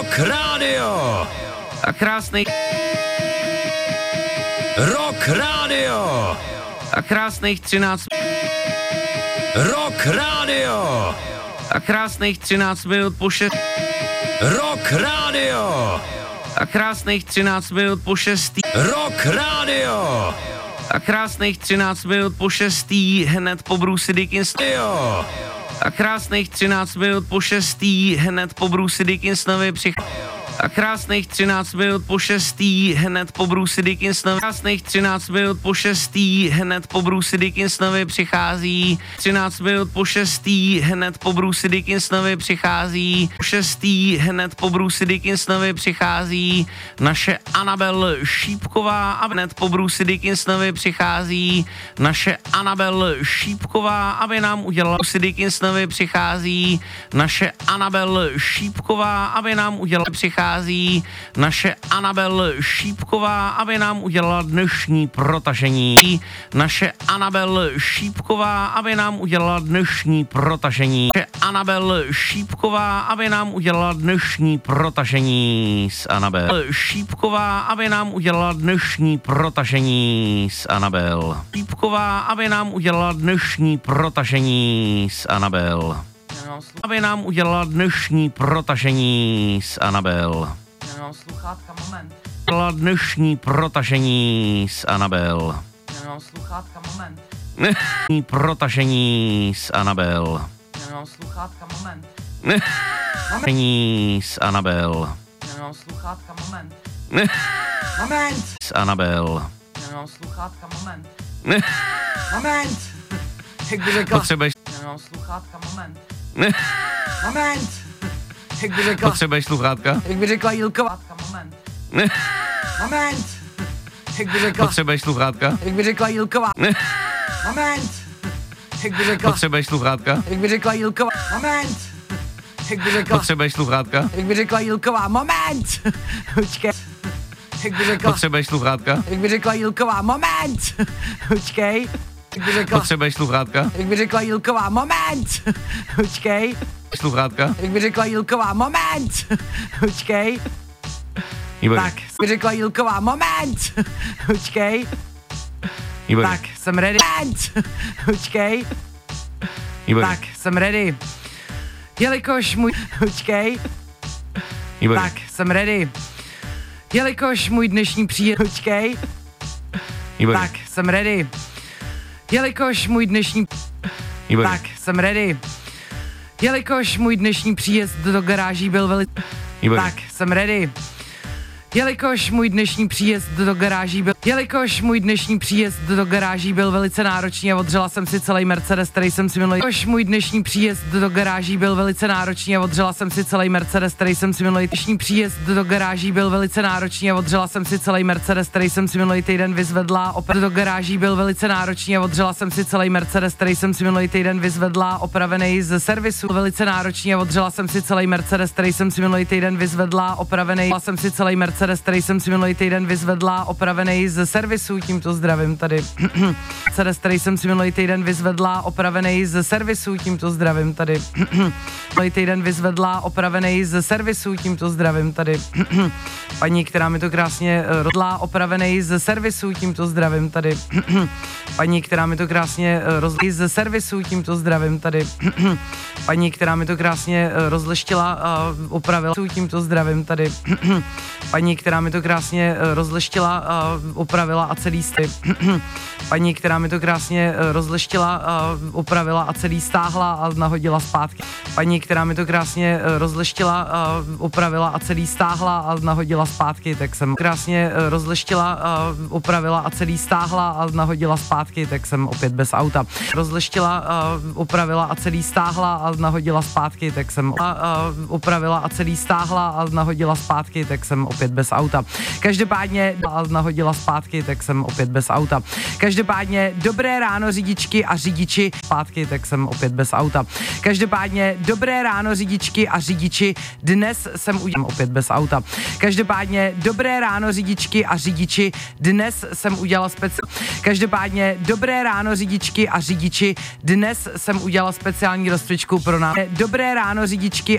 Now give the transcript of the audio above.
Rock Radio. A krásný Rock Radio. A krásných 13 Rock Radio. A krásných 13 minut po 6 Rock Radio. A krásných 13 minut po 6 Rock Radio. A krásných 13 minut po 6 hned po Bruce Dickinsonovi. A krásných 13 minut po 6 hned po Bruce Dickinsonovi a krásných 13 minut po 6 hned po Bruce Dickinsonovi. Krásných 13 minut po 6 hned po Bruce Dickinsonovi přichází. 13 minut po 6 hned po Bruce Dickinsonovi přichází. 6 hned po Bruce Dickinsonovi přichází naše Anabel Šípková a hned po Bruce Dickinsonovi přichází naše Anabel Šípková, aby nám udělala Bruce Dickinsonovi přichází naše Anabel Šípková, aby nám udělala přichází naše Anabel Šípková, aby nám udělala dnešní protažení. Naše Anabel Šípková, aby nám udělala dnešní protažení. Naše Anabel Šípková, aby nám udělala dnešní protažení s Anabel. Šípková, aby nám udělala dnešní protažení s Anabel. Šípková, aby nám udělala dnešní protažení s Anabel. Aby nám udělala dnešní protažení s Anabel. Nemám sluchátka, moment. Udělala dnešní protažení s Anabel. Nemám sluchátka, moment. Dnešní protažení s Anabel. Nemám sluchátka, moment. Protažení s Anabel. Nemám sluchátka, moment. Moment. S Anabel. Nemám sluchátka, moment. Moment. Jak by řekla. Potřebuješ. Nemám sluchátka, moment. Moment. Jak by řekla. Potřebuješ sluchátka? Jak by řekla Jílková. Moment. Moment. Jak by řekla. Potřebuješ sluchátka? Jak by řekla Jílková. Moment. Jak by řekla. Potřebuješ sluchátka? Jak by řekla Jílková. Moment. Jak by řekla. Potřebuješ sluchátka? Jak by řekla Jílková. Moment. Počkej. Jak by řekla. Potřebuješ sluchátka? Jak by řekla Jílková. Moment. Počkej. Jak by řekla. Potřebuješ sluchátka? Jak by řekla Jílková. Moment. Počkej. Sluchátka? Jak by řekla Jílková. Moment. Počkej. Výborně. Tak, by řekla Jílková. Moment. Počkej. Výborně. Tak, jsem ready. Moment. Počkej. Výborně. Tak, jsem ready. Jelikož můj... Počkej. Výborně. Tak, jsem ready. Jelikož můj dnešní příjezd... Počkej. Výborně. Tak, jsem ready. Jelikož můj dnešní... Výborně. Tak, jsem ready. Jelikož můj dnešní příjezd do garáží byl velice... Výborně. Tak, jsem ready. Jelikož můj dnešní příjezd do garáží byl... Jelikož můj dnešní příjezd do garáží byl velice náročný a odřela jsem si celý Mercedes, který jsem si minulý... Jelikož můj dnešní příjezd do garáží byl velice náročný a odřela jsem si celý Mercedes, který jsem si minulý... Dnešní příjezd do garáží byl velice náročný a odřela jsem si celý Mercedes, který jsem si minulý týden vyzvedla. Do garáží byl velice náročný a odřela jsem si celý Mercedes, který jsem si minulý týden vyzvedla, opravený z servisu. Velice náročný a odřela jsem si celý Mercedes, který jsem si minulý týden vyzvedla, opravený. Jsem si celý Mercedes, který jsem si minulý týden vyzvedla, opravený z servisu, tímto zdravím tady. Mercedes, který jsem si minulý týden vyzvedla, opravený z servisu, tímto zdravím tady. Minulý týden vyzvedla, opravený z servisu, tímto zdravím tady. Paní, která mi to krásně rozla, opravený z servisu, tímto zdravím tady. Paní, která mi to krásně rozla z servisu, tímto zdravím tady. Paní, která mi to krásně rozleštila a opravila, tímto zdravím tady. Paní, která mi to krásně rozleštila a opravila a celý Paní, která mi to krásně rozleštila a opravila a celý stáhla a nahodila zpátky. Paní, která mi to krásně rozleštila a opravila a celý stáhla a nahodila zpátky, tak jsem krásně rozleštila a opravila a celý stáhla a nahodila zpátky, tak jsem opět bez auta. Rozleštila a opravila a celý stáhla a nahodila zpátky, tak jsem opravila a celý stáhla a nahodila zpátky, tak jsem opět bez auta. Každopádně nahodila zpátky, tak jsem opět bez auta. Každopádně dobré ráno řidičky a řidiči, zpátky, tak jsem opět bez auta. Každopádně dobré ráno řidičky a řidiči, dnes jsem opět bez auta. Každopádně dobré ráno řidičky a řidiči, dnes jsem udělala Každopádně dobré ráno řidičky a řidiči, dnes jsem udělala speciální rozcvičku pro nás. Dobré ráno řidičky